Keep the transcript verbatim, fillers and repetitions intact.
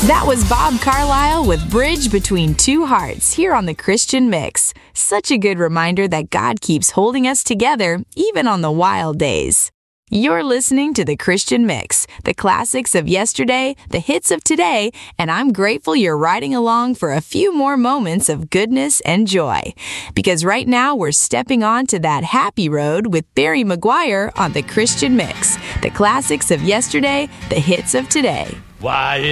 That was Bob Carlisle with Bridge Between Two Hearts here on the Christian Mix. Such a good reminder that God keeps holding us together even on the wild days. You're listening to the Christian Mix, the classics of yesterday, the hits of today, and I'm grateful you're riding along for a few more moments of goodness and joy. Because right now we're stepping on to that happy road with Barry Maguire on the Christian Mix, the classics of yesterday, the hits of today. Why